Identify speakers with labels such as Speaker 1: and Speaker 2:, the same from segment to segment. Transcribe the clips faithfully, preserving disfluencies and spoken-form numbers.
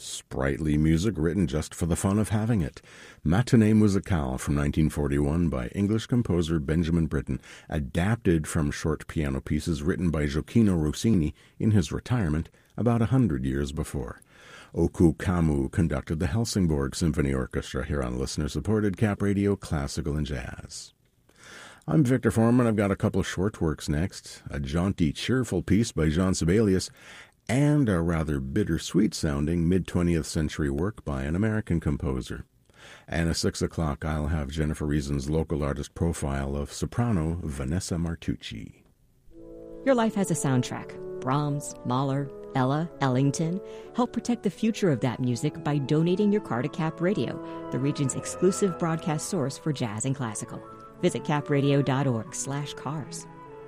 Speaker 1: Sprightly music written just for the fun of having it. Matinée Musicale from nineteen forty-one by English composer Benjamin Britten, adapted from short piano pieces written by Gioacchino Rossini in his retirement about a hundred years before. Oku Kamu conducted the Helsingborg Symphony Orchestra here on listener-supported Cap Radio Classical and Jazz. I'm Victor Foreman. I've got a couple of short works next, a jaunty, cheerful piece by Jean Sibelius, and a rather bittersweet-sounding mid-twentieth century work by an American composer. And at six o'clock, I'll have Jennifer Reason's local artist profile of soprano Vanessa Martucci.
Speaker 2: Your life has a soundtrack. Brahms, Mahler, Ella, Ellington. Help protect the future of that music by donating your car to Cap Radio, the region's exclusive broadcast source for jazz and classical. Visit capradio.org slash cars.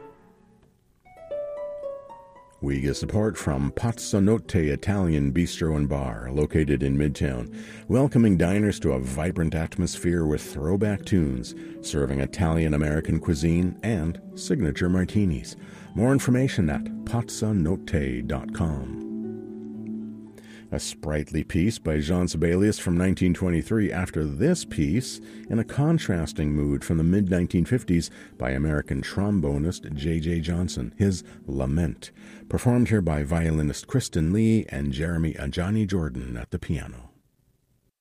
Speaker 1: We get support from Pazzanotte Italian Bistro and Bar, located in Midtown, welcoming diners to a vibrant atmosphere with throwback tunes, serving Italian-American cuisine and signature martinis. More information at pazzanotte dot com. A sprightly piece by Jean Sibelius from nineteen twenty-three after this piece, in a contrasting mood from the mid nineteen fifties by American trombonist J J Johnson, his Lament, performed here by violinist Kristen Lee and Jeremy Ajani Jordan at the piano.